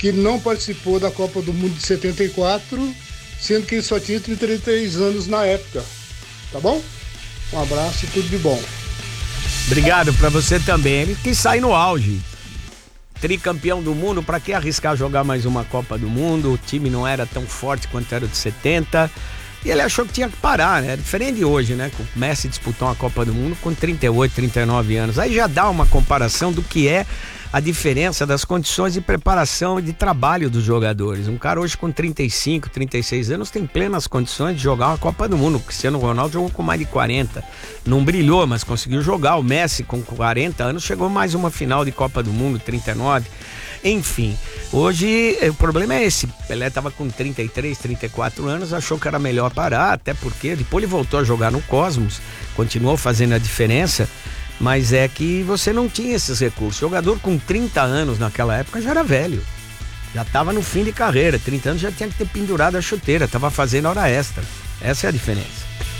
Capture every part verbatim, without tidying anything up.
que ele não participou da Copa do Mundo de setenta e quatro, sendo que ele só tinha trinta e três anos na época. Tá bom? Um abraço e tudo de bom. Obrigado pra você também. Ele quis sair no auge. Tricampeão do mundo, pra que arriscar jogar mais uma Copa do Mundo? O time não era tão forte quanto era o de setenta. E ele achou que tinha que parar, né? É diferente de hoje, né? O Messi disputou uma Copa do Mundo com trinta e oito, trinta e nove anos. Aí já dá uma comparação do que é a diferença das condições de preparação e de trabalho dos jogadores. Um cara hoje com trinta e cinco, trinta e seis anos tem plenas condições de jogar uma Copa do Mundo. O Cristiano Ronaldo jogou com mais de quarenta. Não brilhou, mas conseguiu jogar. O Messi com quarenta anos chegou mais uma final de Copa do Mundo, trinta e nove. Enfim, hoje o problema é esse. Pelé estava com trinta e três, trinta e quatro anos, achou que era melhor parar, até porque depois ele voltou a jogar no Cosmos, continuou fazendo a diferença, mas é que você não tinha esses recursos. O jogador com trinta anos naquela época já era velho, já estava no fim de carreira, trinta anos já tinha que ter pendurado a chuteira, estava fazendo hora extra. Essa é a diferença.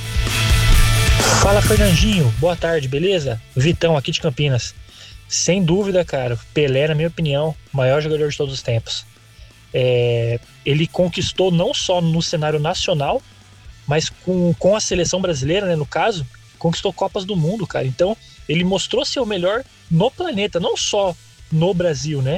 Fala, Fernandinho, boa tarde, beleza? Vitão aqui de Campinas. Sem dúvida, cara, Pelé, na minha opinião, o maior jogador de todos os tempos. É, ele conquistou não só no cenário nacional, mas com, com a seleção brasileira, né, no caso, conquistou Copas do Mundo, cara. Então, ele mostrou ser o melhor no planeta, não só no Brasil, né?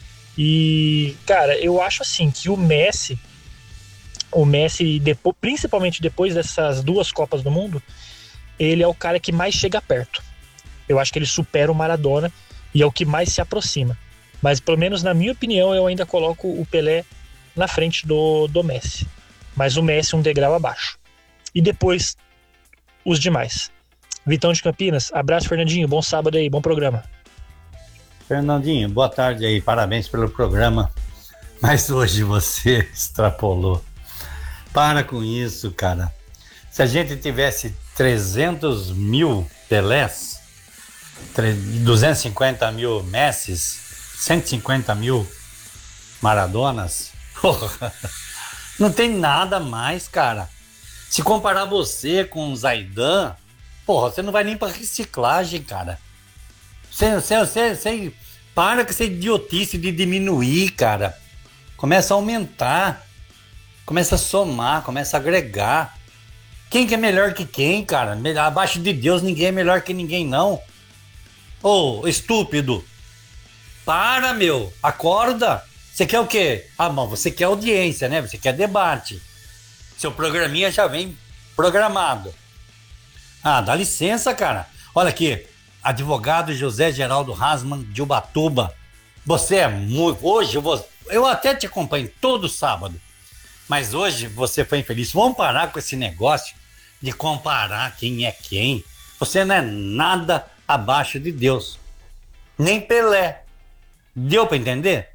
E, cara, eu acho assim que o Messi, o Messi, depois, principalmente depois dessas duas Copas do Mundo, ele é o cara que mais chega perto. Eu acho que ele supera o Maradona e é o que mais se aproxima. Mas, pelo menos na minha opinião, eu ainda coloco o Pelé na frente do, do Messi. Mas o Messi um degrau abaixo. E depois, os demais. Vitão de Campinas, abraço, Fernandinho, bom sábado aí, bom programa. Fernandinho, boa tarde aí, parabéns pelo programa. Mas hoje você extrapolou. Para com isso, cara. Se a gente tivesse trezentos mil Pelés, duzentos e cinquenta mil Messis, cento e cinquenta mil Maradonas, porra, não tem nada mais, cara. Se comparar você com o Zaidan, porra, você não vai nem pra reciclagem, cara. Você, você, você, você para com essa idiotice de diminuir, cara. Começa a aumentar, começa a somar, começa a agregar. Quem que é melhor que quem, cara? Abaixo de Deus ninguém é melhor que ninguém, não. Ô, oh, estúpido. Para, meu. Acorda. Você quer o quê? Ah, bom, você quer audiência, né? Você quer debate. Seu programinha já vem programado. Ah, dá licença, cara. Olha aqui. Advogado José Geraldo Hasman de Ubatuba. Você é muito... Hoje eu vou... Eu até te acompanho todo sábado. Mas hoje você foi infeliz. Vamos parar com esse negócio de comparar quem é quem. Você não é nada abaixo de Deus. Nem Pelé. Deu pra entender?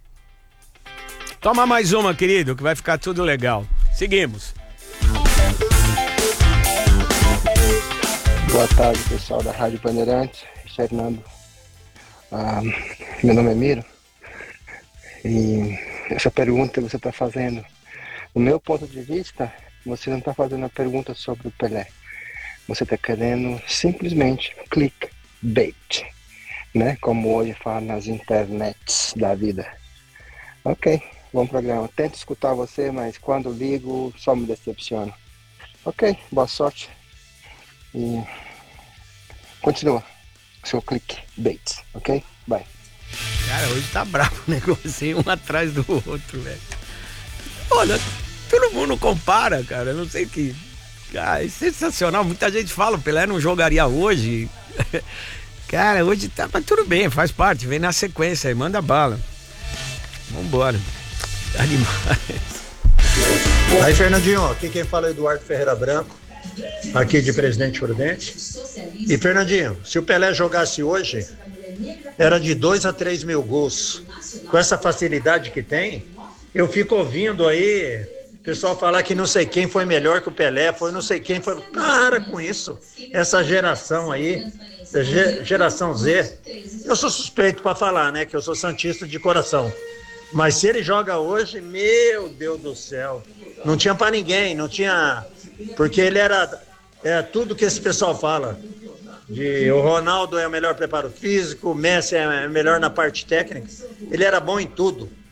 Toma mais uma, querido, que vai ficar tudo legal. Seguimos. Boa tarde, pessoal da Rádio Bandeirantes. Fernando. Ah, meu nome é Miro. E essa pergunta que você está fazendo, do meu ponto de vista, você não está fazendo a pergunta sobre o Pelé. Você está querendo simplesmente clickbait, né? Como hoje fala nas internets da vida. Ok, bom programa. Tento escutar você, mas quando ligo, só me decepciono. Ok, boa sorte. E continua seu clickbait, ok? Bye. Cara, hoje tá bravo o negócio, um atrás do outro, velho. Olha, todo mundo compara, cara, eu não sei que... Ah, é sensacional, muita gente fala, o Pelé não jogaria hoje. Cara, hoje tá, mas tudo bem, faz parte, vem na sequência aí, manda bala. Vambora. Tá demais. Aí, Fernandinho, aqui quem fala é Eduardo Ferreira Branco, aqui de Presidente Prudente. E, Fernandinho, se o Pelé jogasse hoje, era de dois a três mil gols. Com essa facilidade que tem, eu fico ouvindo aí o pessoal falar que não sei quem foi melhor que o Pelé, foi não sei quem foi... Para com isso, essa geração aí, geração Z. Eu sou suspeito para falar, né, que eu sou santista de coração. Mas se ele joga hoje, meu Deus do céu, não tinha para ninguém, não tinha... Porque ele era é, tudo que esse pessoal fala. De, o Ronaldo é o melhor preparo físico, o Messi é melhor na parte técnica. Ele era bom em tudo.